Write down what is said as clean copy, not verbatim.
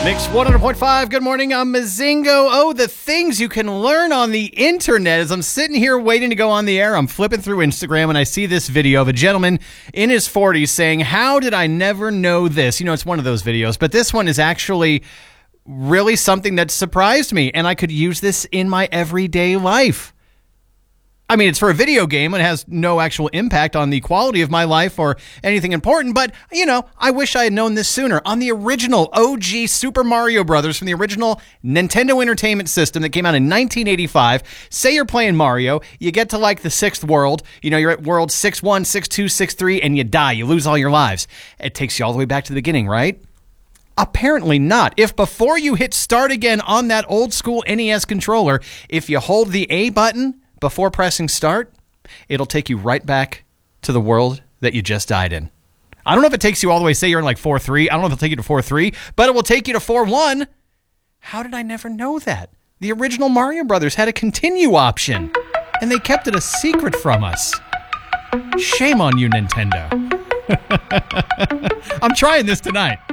Mix 100.5. Good morning. I'm Mazingo. Oh, the things you can learn on the internet. As I'm sitting here waiting to go on the air, I'm flipping through Instagram and I see this video of a gentleman in his 40s saying, "How did I never know this?" You know, it's one of those videos, but this one is actually really something that surprised me, and I could use this in my everyday life. I mean, it's for a video game and it has no actual impact on the quality of my life or anything important, but, you know, I wish I had known this sooner. On the original OG Super Mario Brothers from the original Nintendo Entertainment System that came out in 1985, say you're playing Mario, you get to like the 6th world, you know, you're at world 6-1, 6-2, 6-3, and you die, you lose all your lives. It takes you all the way back to the beginning, right? Apparently not. If before you hit start again on that old school NES controller, if you hold the A button before pressing start, it'll take you right back to the world that you just died in. I don't know if it takes you all the way, say you're in like 4-3. I don't know if it'll take you to 4-3, but it will take you to 4-1. How did I never know that? The original Mario Brothers had a continue option, and they kept it a secret from us. Shame on you, Nintendo. I'm trying this tonight.